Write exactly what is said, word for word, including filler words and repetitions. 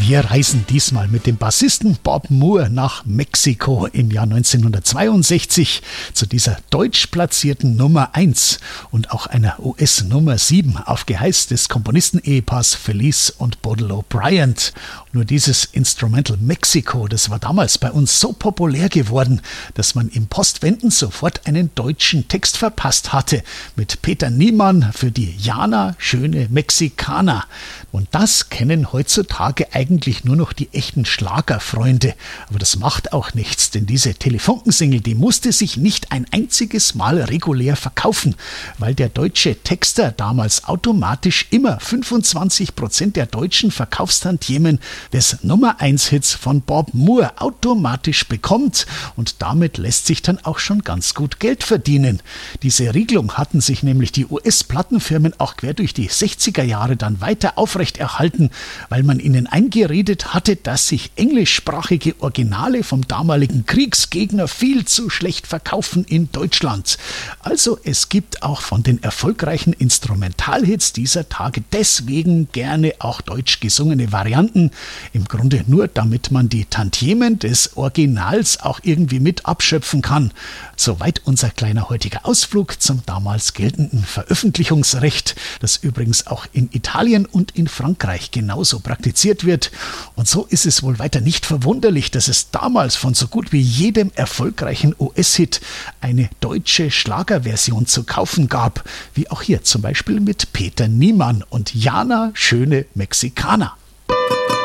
Wir reisen diesmal mit dem Bassisten Bob Moore nach Mexiko im Jahr neunzehnhundertzweiundsechzig zu dieser deutsch platzierten Nummer eins und auch einer U S Nummer sieben auf Geheiß des Komponistenehepaars Felice und Baudelaire Bryant. Nur dieses Instrumental Mexico, das war damals bei uns so populär geworden, dass man im Postwenden sofort einen deutschen Text verpasst hatte mit Peter Niemann für die Jana, schöne Mexikaner. Und das kennen heutzutage eigentlich nur noch die echten Schlagerfreunde. Aber das macht auch nichts, denn diese Telefunken-Single, die musste sich nicht ein einziges Mal regulär verkaufen, weil der deutsche Texter damals automatisch immer fünfundzwanzig Prozent der deutschen Verkaufstantiemen des Nummer eins Hits von Bob Moore automatisch bekommt. Und damit lässt sich dann auch schon ganz gut Geld verdienen. Diese Regelung hatten sich nämlich die U S-Plattenfirmen auch quer durch die sechziger Jahre dann weiter aufrechterhalten, weil man ihnen eingeredet hatte, dass sich englischsprachige Originale vom damaligen Kriegsgegner viel zu schlecht verkaufen in Deutschland. Also es gibt auch von den erfolgreichen Instrumentalhits dieser Tage deswegen gerne auch deutsch gesungene Varianten. Im Grunde nur, damit man die Tantiemen des Originals auch irgendwie mit abschöpfen kann. Soweit unser kleiner heutiger Ausflug zum damals geltenden Veröffentlichungsrecht, das übrigens auch in Italien und in Frankreich genauso praktiziert wird. Und so ist es wohl weiter nicht verwunderlich, dass es damals von so gut wie jedem erfolgreichen U S-Hit eine deutsche Schlagerversion zu kaufen gab, wie auch hier zum Beispiel mit Peter Niemann und Jana, schöne Mexikaner.